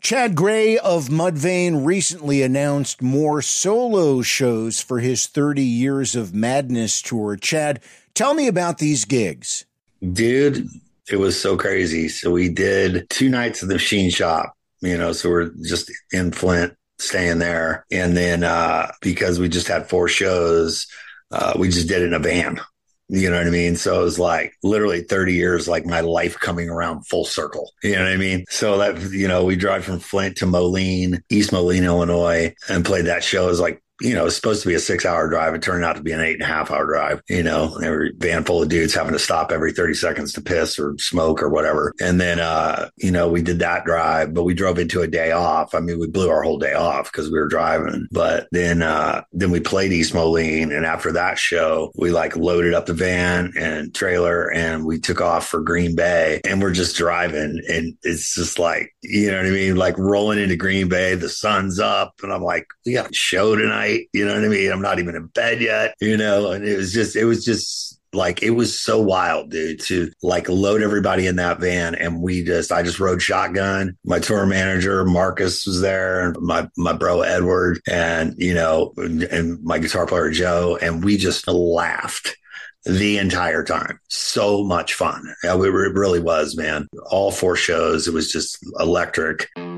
Chad Gray of Mudvayne recently announced more solo shows for his 30 Years of Madness tour. Chad, tell me about these gigs. Dude, it was so crazy. So we did 2 nights at the Machine Shop, so we're just in Flint staying there. And then because we just had 4 shows, we just did it in a van. You know what I mean? So it was like literally 30 years, like my life coming around full circle. You know what I mean? So that, we drive from Flint to Moline, East Moline, Illinois, and played that show. It was like, it was supposed to be a 6-hour drive. It turned out to be an 8.5-hour drive, every van full of dudes having to stop every 30 seconds to piss or smoke or whatever. And then, we did that drive, but we drove into a day off. I mean, we blew our whole day off because we were driving, but then we played East Moline. And after that show, we loaded up the van and trailer and we took off for Green Bay, and we're just driving. And it's just like, you know what I mean? Like rolling into Green Bay, the sun's up and I'm like, we got a show tonight. You know what I mean? I'm not even in bed yet, and it was just like, it was so wild, dude, to load everybody in that van. And I just rode shotgun. My tour manager, Marcus, was there, and my bro, Edward, and my guitar player, Joe. And we just laughed the entire time. So much fun. It really was, man. All 4 shows. It was just electric.